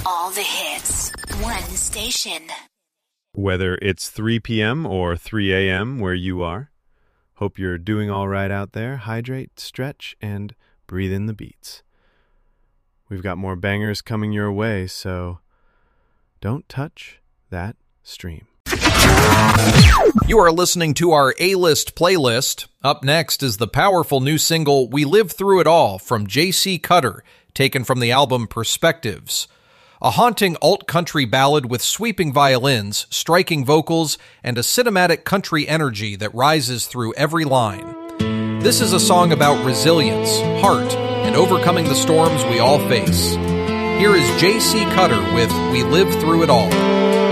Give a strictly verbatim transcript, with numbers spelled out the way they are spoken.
All the hits. One station. Whether it's three p.m. or three a.m. where you are, hope you're doing all right out there. Hydrate, stretch, and breathe in the beats. We've got more bangers coming your way, so don't touch that stream. You are listening to our A-List playlist. Up next is the powerful new single We Live Through It All from J C Cutter, taken from the album Perspectives. A haunting alt-country ballad with sweeping violins, striking vocals, and a cinematic country energy that rises through every line. This is a song about resilience, heart, and overcoming the storms we all face. Here is J C Cutter with We Live Through It All.